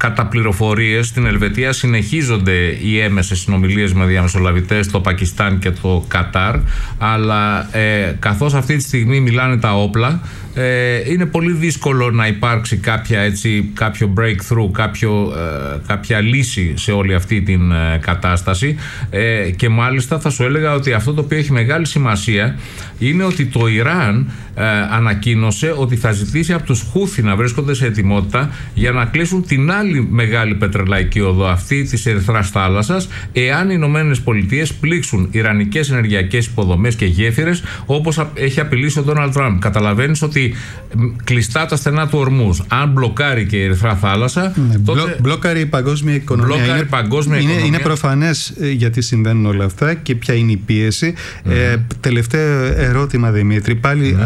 κατά πληροφορίες στην Ελβετία συνεχίζονται οι έμεσες συνομιλίες με διαμεσολαβητές το Πακιστάν και το Κατάρ, αλλά καθώς αυτή τη στιγμή μιλάνε τα όπλα, είναι πολύ δύσκολο να υπάρξει κάποιο breakthrough, κάποια λύση σε όλη αυτή την κατάσταση, και μάλιστα θα σου έλεγα ότι αυτό το οποίο έχει μεγάλη σημασία είναι ότι το Ιράν ανακοίνωσε ότι θα ζητήσει από τους Χούθι να βρίσκονται σε ετοιμότητα για να κλείσουν την άλλη μεγάλη πετρελαϊκή οδό, αυτή της Ερυθράς θάλασσας, εάν οι Ηνωμένες Πολιτείες πλήξουν ιρανικές ενεργειακές υποδομές και γέφυρες, όπως έχει απειλήσει ο Ντόναλντ Τραμπ. Καταλαβαίνεις ότι κλειστά τα στενά του Ορμούζ, αν μπλοκάρει και η Ερυθρά θάλασσα, τότε μπλοκάρει η παγκόσμια οικονομία. Είναι προφανές γιατί συμβαίνουν όλα αυτά και ποια είναι η πίεση. Τελευταίο ερώτημα, Δημήτρη, πάλι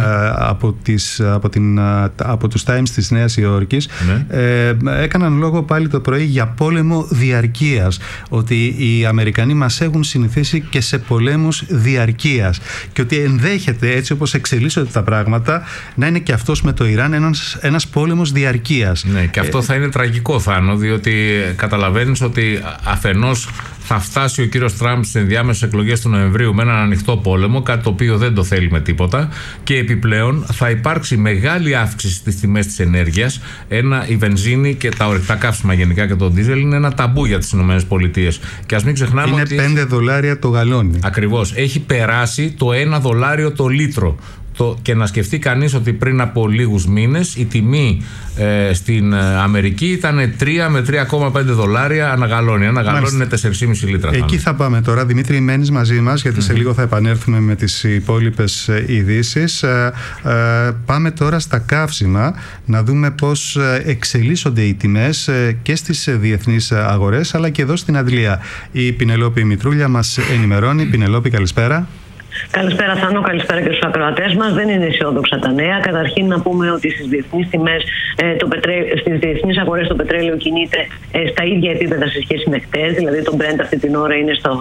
από τους Times της Νέας Υόρκης. Έκαναν λόγο πάλι το πρωί για πόλεμο διαρκείας, ότι οι Αμερικανοί μας έχουν συνηθίσει και σε πολέμους διαρκείας και ότι ενδέχεται, έτσι όπως εξελίσσονται τα πράγματα, να είναι και αυτός με το Ιράν ένας πόλεμος διαρκείας. Ναι, και αυτό θα είναι τραγικό, Θάνο, διότι καταλαβαίνεις ότι αφενός θα φτάσει ο κύριος Τραμπ στις ενδιάμεσες εκλογές του Νοεμβρίου με έναν ανοιχτό πόλεμο, κάτι το οποίο δεν το θέλει με τίποτα, και επιπλέον θα υπάρξει μεγάλη αύξηση στις τιμές της ενέργειας. Η βενζίνη και τα ορυκτά καύσιμα γενικά και το ντίζελ είναι ένα ταμπού για τις ΗΠΑ. Και ας μην ξεχνάμε είναι ότι $5 το γαλόνι. Ακριβώς. Έχει περάσει το $1 το λίτρο. Και να σκεφτεί κανείς ότι πριν από λίγους μήνες η τιμή στην Αμερική ήταν 3 με $3,5 ανά γαλόνι. Ένα γαλόνι είναι 4,5 λίτρα. Εκεί θα πάμε τώρα. Δημήτρη, μένεις μαζί μας, γιατί σε λίγο θα επανέλθουμε με τις υπόλοιπες ειδήσεις. Πάμε τώρα στα καύσιμα, να δούμε πώς εξελίσσονται οι τιμές και στις διεθνείς αγορές, αλλά και εδώ στην Αντλία. Η Πινελόπη Μητρούλια μας ενημερώνει. Πινελόπη, καλησπέρα. Καλησπέρα, Θάνο, καλησπέρα και στους ακροατές μας. Δεν είναι αισιόδοξα τα νέα. Καταρχήν να πούμε ότι στις διεθνείς τιμές, στις διεθνείς αγορές το πετρέλαιο κινείται στα ίδια επίπεδα σε σχέση με χτες. Δηλαδή το Brent αυτή την ώρα είναι στα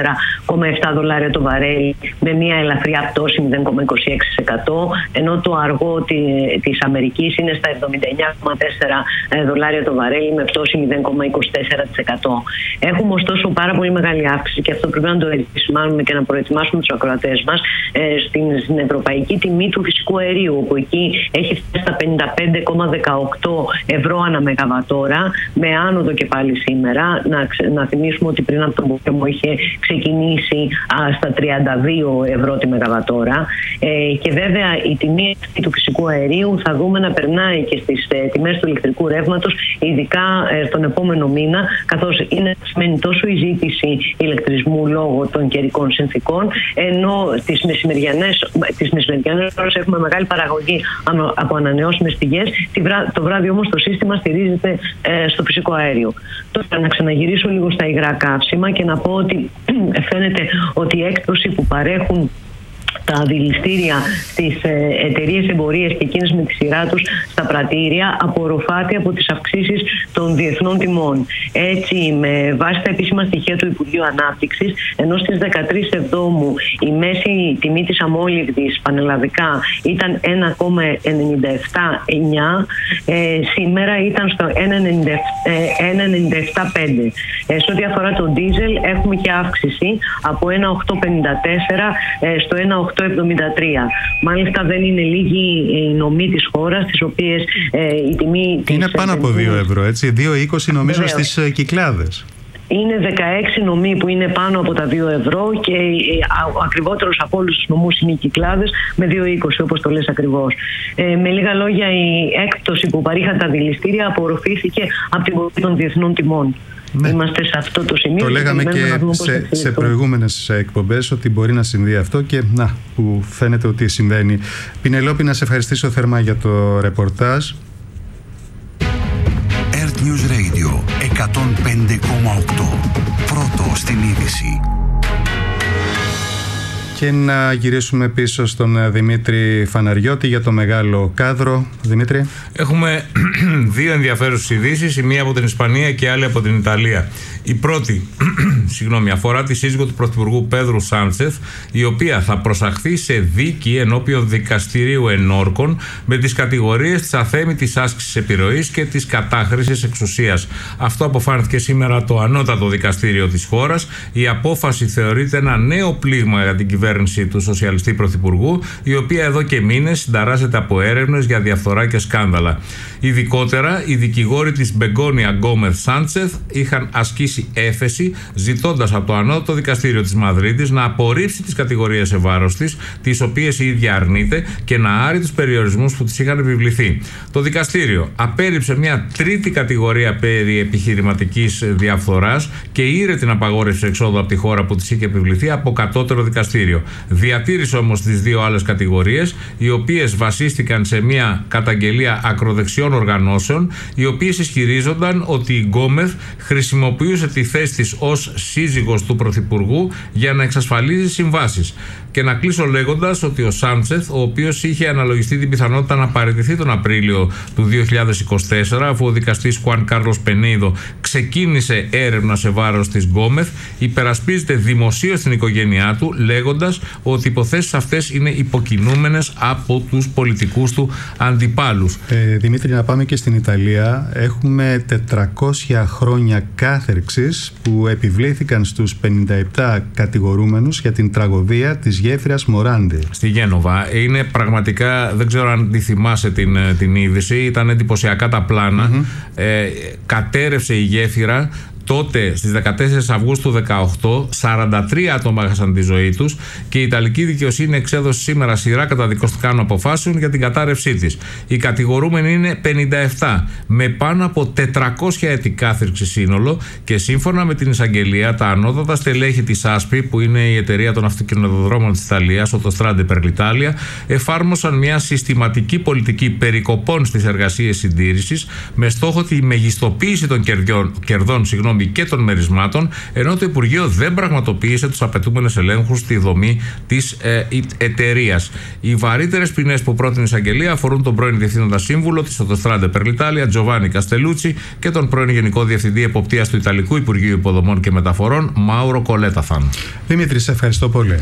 $84,7 το βαρέλι, με μια ελαφριά πτώση 0,26%, ενώ το αργό της Αμερικής είναι στα $79,4 το βαρέλι, με πτώση 0,24%. Έχουμε ωστόσο πάρα πολύ μεγάλη αύξηση, και αυτό πρέπει να το επισημάνουμε και να προετοιμάσουμε τους ακροατές μας, στην ευρωπαϊκή τιμή του φυσικού αερίου, που εκεί έχει φτάσει στα €55,18 ανά μεγαβατόρα, με άνοδο και πάλι σήμερα. Να θυμίσουμε ότι πριν από τον πόλεμο είχε ξεκινήσει στα €32 τη μεγαβατόρα, και βέβαια η τιμή του φυσικού αερίου θα δούμε να περνάει και στις τιμές του ηλεκτρικού ρεύματος, ειδικά στον επόμενο μήνα, καθώς είναι σημαίνει τόσο η ζήτηση ηλεκτρισμού λόγω των καιρικών συνθήκων, ενώ τις μεσημεριανές ώρες έχουμε μεγάλη παραγωγή από ανανεώσιμες πηγές. Το βράδυ όμως το σύστημα στηρίζεται στο φυσικό αέριο. Τώρα να ξαναγυρίσω λίγο στα υγρά καύσιμα και να πω ότι φαίνεται ότι η έκπτωση που παρέχουν τα δηληστήρια στις εταιρείες εμπορίες και εκείνες με τη σειρά τους στα πρατήρια απορροφάται από τις αυξήσεις των διεθνών τιμών. Έτσι, με βάση τα επίσημα στοιχεία του Υπουργείου Ανάπτυξης, ενώ στις 13 Εβδόμου η μέση τιμή της αμόλυβδης πανελλαδικά ήταν 1,97,9, σήμερα ήταν στο 1,97,5. Σε ό,τι αφορά το ντίζελ έχουμε και αύξηση από 1,854 στο 1,873. Μάλιστα δεν είναι λίγοι οι νομοί της χώρας, τις οποίες η τιμή είναι πάνω από 2 ευρώ, έτσι, 2,20 νομίζω στις Κυκλάδες. Είναι 16 νομοί που είναι πάνω από τα 2 ευρώ, και ο ακριβότερος από όλους τους νομούς είναι οι Κυκλάδες με 2,20, όπως το λες ακριβώς. Με λίγα λόγια, η έκπτωση που παρήχαν τα δηληστήρια απορροφήθηκε από την πορεία των διεθνών τιμών. Ναι. Είμαστε σε αυτό το σημείο. Το λέγαμε και σε προηγούμενες εκπομπές ότι μπορεί να συμβεί αυτό, και να, που φαίνεται ότι συμβαίνει. Πινελόπη, να σε ευχαριστήσω θερμά για το ρεπορτάζ. Earth News Radio 105,8. Πρώτο στην είδηση. Και να γυρίσουμε πίσω στον Δημήτρη Φαναριώτη για το μεγάλο κάδρο. Δημήτρη. Έχουμε δύο ενδιαφέρουσες ειδήσεις, η μία από την Ισπανία και η άλλη από την Ιταλία. Η πρώτη αφορά τη σύζυγο του Πρωθυπουργού Πέδρου Σάντσεθ, η οποία θα προσαχθεί σε δίκη ενώπιον δικαστηρίου ενόρκων με τις κατηγορίες της αθέμητης άσκησης επιρροής και της κατάχρησης εξουσίας. Αυτό αποφάνθηκε σήμερα το ανώτατο δικαστήριο της χώρας. Η απόφαση θεωρείται ένα νέο πλήγμα για την κυβέρνηση του σοσιαλιστή Πρωθυπουργού, η οποία εδώ και μήνες συνταράσσεται από έρευνες για διαφθορά και σκάνδαλα. Ειδικότερα, οι δικηγόροι της Μπεγκόνια Γκόμεθ Σάντσεθ είχαν ασκήσει έφεση, ζητώντας από το ανώτατο δικαστήριο της Μαδρίτης να απορρίψει τις κατηγορίες σε βάρος της, τις οποίες η ίδια αρνείται, και να άρει τους περιορισμούς που της είχαν επιβληθεί. Το δικαστήριο απέρριψε μια τρίτη κατηγορία περί επιχειρηματικής διαφθοράς και ήρε την απαγόρευση εξόδου από τη χώρα που της είχε επιβληθεί από κατώτερο δικαστήριο. Διατήρησε όμως τις δύο άλλες κατηγορίες, οι οποίες βασίστηκαν σε μια καταγγελία ακροδεξιών οργανώσεων, οι οποίες ισχυρίζονταν ότι η Γκόμεθ χρησιμοποιούσε τη θέση της ως σύζυγος του Πρωθυπουργού για να εξασφαλίζει συμβάσεις. Και να κλείσω λέγοντας ότι ο Σάντσεθ, ο οποίος είχε αναλογιστεί την πιθανότητα να παραιτηθεί τον Απρίλιο του 2024, αφού ο δικαστής Χουάν Κάρλος Πενέιδο ξεκίνησε έρευνα σε βάρος της Γκόμεθ, υπερασπίζεται δημοσίως την οικογένειά του, λέγοντας ότι οι υποθέσεις αυτές είναι υποκινούμενες από τους πολιτικούς του αντιπάλους. Δημήτρη, να πάμε και στην Ιταλία. Έχουμε 400 χρόνια κάθερξης που επιβλήθηκαν στους 57 κατηγορούμενους για την τραγωδία της γέφυρας Μοράντι στη Γένοβα. Είναι πραγματικά, δεν ξέρω αν τη θυμάσαι την είδηση, ήταν εντυπωσιακά τα πλάνα. Κατέρευσε η γέφυρα. Τότε στις 14 Αυγούστου 2018, 43 άτομα έχασαν τη ζωή τους και η Ιταλική δικαιοσύνη εξέδωσε σήμερα σειρά καταδικαστικών αποφάσεων για την κατάρρευσή της. Οι κατηγορούμενοι είναι 57, με πάνω από 400 έτη κάθερξη σύνολο, και σύμφωνα με την εισαγγελία, τα ανώτατα στελέχη της ASPI, που είναι η εταιρεία των αυτοκινητοδρόμων της Ιταλίας, Autostrade per l'Italia, εφάρμοσαν μια συστηματική πολιτική περικοπών στις εργασίες συντήρησης με στόχο τη μεγιστοποίηση των κερδών και των μερισμάτων, ενώ το Υπουργείο δεν πραγματοποίησε τους απαιτούμενους ελέγχους στη δομή της εταιρείας. Οι βαρύτερες ποινές που πρότεινε η εισαγγελία αφορούν τον πρώην Διευθύνοντα Σύμβουλο της Autostrade per l'Italia, Τζοβάνι Καστελούτσι, και τον πρώην Γενικό Διευθυντή Εποπτείας του Ιταλικού Υπουργείου Υποδομών και Μεταφορών, Μάουρο Κολέταθαν. Δημήτρη, σε ευχαριστώ πολύ.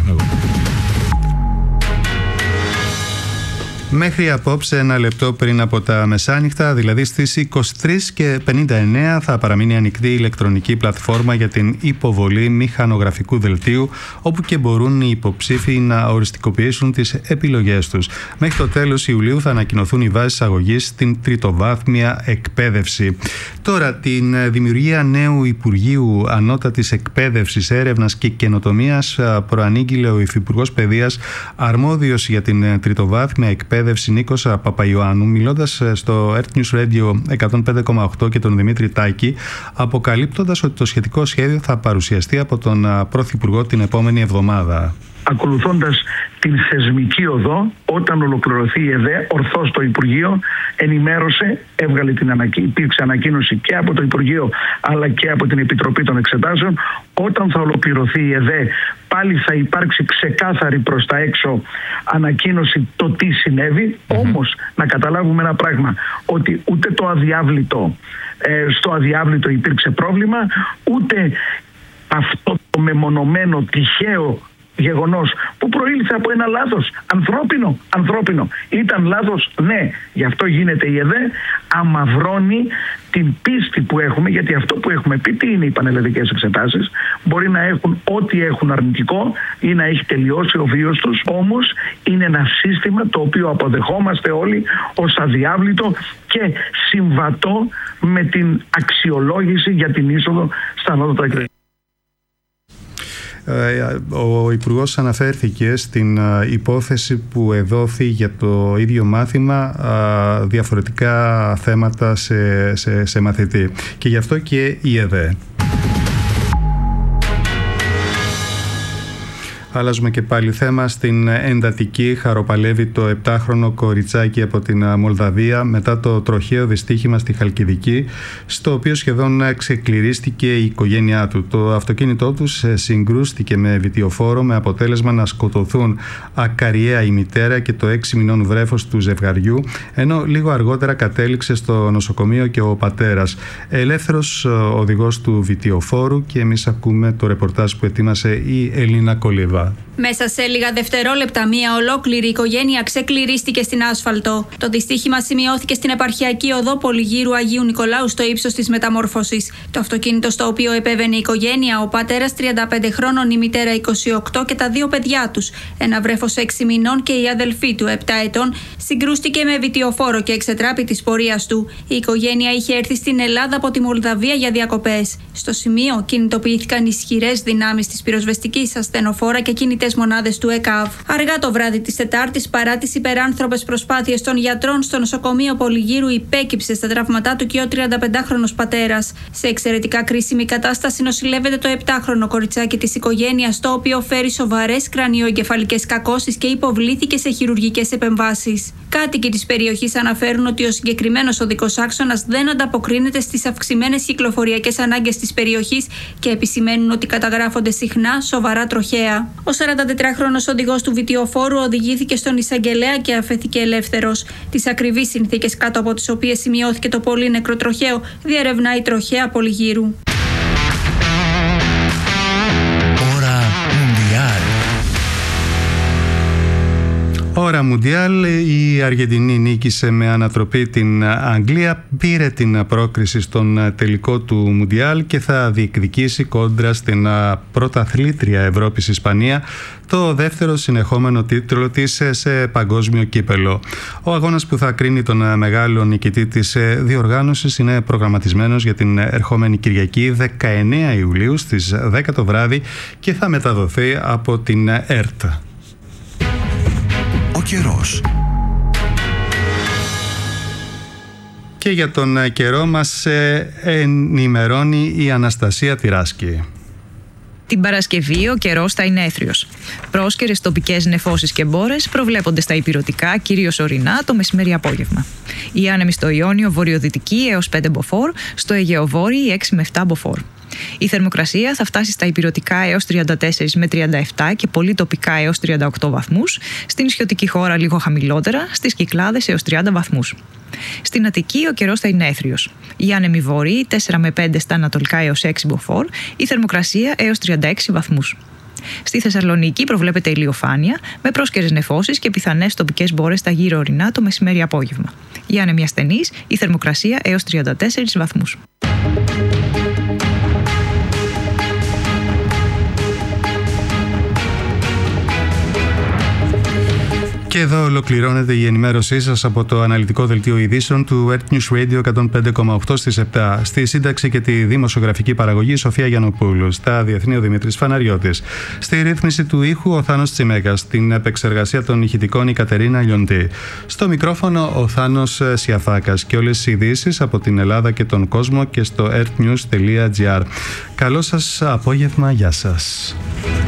Μέχρι απόψε, ένα λεπτό πριν από τα μεσάνυχτα, δηλαδή στις 23:59, θα παραμείνει ανοιχτή η ηλεκτρονική πλατφόρμα για την υποβολή μηχανογραφικού δελτίου, όπου και μπορούν οι υποψήφοι να οριστικοποιήσουν τις επιλογές τους. Μέχρι το τέλος Ιουλίου θα ανακοινωθούν οι βάσεις αγωγής στην τριτοβάθμια εκπαίδευση. Τώρα, την δημιουργία νέου Υπουργείου Ανώτατης Εκπαίδευσης, Έρευνας και Καινοτομίας προανήγγειλε ο Υφυπουργός Παιδείας, αρμόδιος για την τριτοβάθμια εκπαίδευση, Νίκος Παπαϊωάννου, μιλώντας στο Earth News Radio 105,8 και τον Δημήτρη Τάκη, αποκαλύπτοντας ότι το σχετικό σχέδιο θα παρουσιαστεί από τον Πρωθυπουργό την επόμενη εβδομάδα. Ακολουθώντας την θεσμική οδό, όταν ολοκληρωθεί η ΕΔΕ, ορθώς το Υπουργείο ενημέρωσε, έβγαλε υπήρξε ανακοίνωση και από το Υπουργείο αλλά και από την Επιτροπή των Εξετάσεων. Όταν θα ολοκληρωθεί η ΕΔΕ, πάλι θα υπάρξει ξεκάθαρη προς τα έξω ανακοίνωση το τι συνέβη. Όμως να καταλάβουμε ένα πράγμα, ότι ούτε στο αδιάβλητο υπήρξε πρόβλημα, ούτε αυτό το μεμονωμένο τυχαίο γεγονός που προήλθε από ένα λάθος ανθρώπινο. Ήταν λάθος, ναι, γι' αυτό γίνεται η ΕΔΕ, αμαυρώνει την πίστη που έχουμε, γιατί αυτό που έχουμε πει, τι είναι οι πανελλαδικές εξετάσεις, μπορεί να έχουν ό,τι έχουν αρνητικό ή να έχει τελειώσει ο βίος τους, όμως είναι ένα σύστημα το οποίο αποδεχόμαστε όλοι ως αδιάβλητο και συμβατό με την αξιολόγηση για την είσοδο στα ανώτατα εκπαιδευτικά. Ο Υπουργός αναφέρθηκε στην υπόθεση που εδόθη για το ίδιο μάθημα διαφορετικά θέματα σε μαθητή, και γι' αυτό και η ΕΔΕ. Αλλάζουμε και πάλι θέμα. Στην εντατική χαροπαλεύει το 7χρονο κοριτσάκι από την Μολδαβία μετά το τροχαίο δυστύχημα στη Χαλκιδική, στο οποίο σχεδόν ξεκληρίστηκε η οικογένειά του. Το αυτοκίνητό τους συγκρούστηκε με βιτιοφόρο, με αποτέλεσμα να σκοτωθούν ακαριέα η μητέρα και το 6 μηνών βρέφος του ζευγαριού, ενώ λίγο αργότερα κατέληξε στο νοσοκομείο και ο πατέρας. Ελεύθερος οδηγός του βιτιοφόρου, και εμείς ακούμε το ρεπορτάζ που ετοίμασε η Ελίνα Κολίβα. Μέσα σε λίγα δευτερόλεπτα, μία ολόκληρη οικογένεια ξεκληρίστηκε στην άσφαλτο. Το δυστύχημα σημειώθηκε στην επαρχιακή οδό Πολυγύρου Αγίου Νικολάου, στο ύψος της Μεταμόρφωσης. Το αυτοκίνητο στο οποίο επέβαινε η οικογένεια, ο πατέρας 35 χρόνων, η μητέρα 28 και τα δύο παιδιά τους, ένα βρέφος 6 μηνών και η αδελφή του 7 ετών, συγκρούστηκε με βιτιοφόρο και εξετράπη της πορείας του. Η οικογένεια είχε έρθει στην Ελλάδα από τη Μολδαβία για διακοπές. Στο σημείο κινητοποιήθηκαν ισχυρές δυνάμεις της πυροσβεστικής, ασθενοφόρα και κινητές μονάδες του ΕΚΑΒ. Αργά το βράδυ της Τετάρτης, παρά τις υπεράνθρωπες προσπάθειες των γιατρών, στο νοσοκομείο Πολυγύρου υπέκυψε στα τραύματά του και ο 35χρονος πατέρας. Σε εξαιρετικά κρίσιμη κατάσταση νοσηλεύεται το 7χρονο κοριτσάκι της οικογένειας, το οποίο φέρει σοβαρές κρανιοεγκεφαλικές κακώσεις και υποβλήθηκε σε χειρουργικές επεμβάσεις. Κάτοικοι της περιοχής αναφέρουν ότι ο συγκεκριμένος οδικός άξονας δεν ανταποκρίνεται στις αυξημένες κυκλοφοριακές ανάγκες της περιοχής και επισημαίνουν ότι καταγράφονται συχνά σοβαρά τροχαία. Ο 44χρονος οδηγός του βιτιοφόρου οδηγήθηκε στον εισαγγελέα και αφέθηκε ελεύθερος. Τις ακριβείς συνθήκες κάτω από τις οποίες σημειώθηκε το πολύ νεκρό τροχαίο διερευνά η τροχαία Πολυγύρου. Ώρα Μουντιάλ, η Αργεντινή νίκησε με ανατροπή την Αγγλία, πήρε την πρόκριση στον τελικό του Μουντιάλ και θα διεκδικήσει κόντρα στην πρωταθλήτρια Ευρώπης Ισπανία το δεύτερο συνεχόμενο τίτλο της σε παγκόσμιο κύπελο. Ο αγώνας που θα κρίνει τον μεγάλο νικητή της διοργάνωσης είναι προγραμματισμένος για την ερχόμενη Κυριακή 19 Ιουλίου στις 10 το βράδυ και θα μεταδοθεί από την ΕΡΤ. Καιρός. Και για τον καιρό μας ενημερώνει η Αναστασία Τυράσκη. Την Παρασκευή ο καιρός θα είναι έθριος. Πρόσκαιρες τοπικές νεφώσεις και μπόρες προβλέπονται στα ηπειρωτικά, κυρίως ορεινά, το μεσημέρι απόγευμα. Η άνεμη στο Ιόνιο βορειοδυτική έως 5 μποφόρ, στο Αιγαιοβόρειο 6 με 7 μποφόρ. Η θερμοκρασία θα φτάσει στα ηπειρωτικά έως 34 με 37 και πολύ τοπικά έως 38 βαθμούς, στην νησιωτική χώρα λίγο χαμηλότερα, στις Κυκλάδες έως 30 βαθμούς. Στην Αττική ο καιρός θα είναι έθριος. Οι άνεμοι βόρειοι 4 με 5 στα ανατολικά έως 6 μποφόρ, η θερμοκρασία έως 36 βαθμούς. Στη Θεσσαλονίκη προβλέπεται ηλιοφάνεια με πρόσκαιρες νεφώσεις και πιθανές τοπικές μπόρες στα γύρω ορεινά το μεσημέρι απόγευμα. Οι άνεμοι ασθενείς, η θερμοκρασία έως 34 βαθμούς. Και εδώ ολοκληρώνεται η ενημέρωσή σας από το αναλυτικό δελτίο ειδήσεων του Earth News Radio 105,8 στις 7. Στη σύνταξη και τη δημοσιογραφική παραγωγή Σοφία Γιαννοπούλου. Στα διεθνή ο Δημήτρης Φαναριώτης. Στη ρύθμιση του ήχου ο Θάνος Τσιμέκας. Στην επεξεργασία των ηχητικών η Κατερίνα Λιοντή. Στο μικρόφωνο ο Θάνος Σιαφάκας. Και όλες οι ειδήσεις από την Ελλάδα και τον κόσμο και στο earthnews.gr. Καλό σας απόγευμα, γεια σας.